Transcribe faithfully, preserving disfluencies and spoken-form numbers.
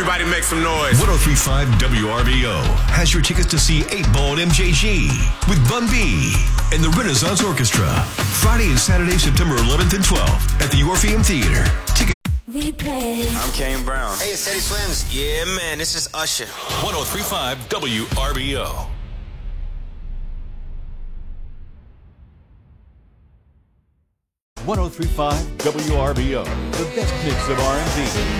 Everybody make some noise. one oh three point five W R B O has your tickets to see eight ball at M J G with Bun B and the Renaissance Orchestra. Friday and Saturday, September eleventh and twelfth at the Orpheum Theater. Ticket. We play. I'm Kane Brown. Hey, it's Teddy Swims. Yeah, man, this is Usher. one oh three point five W R B O. one oh three point five W R B O, the best mix of R and B.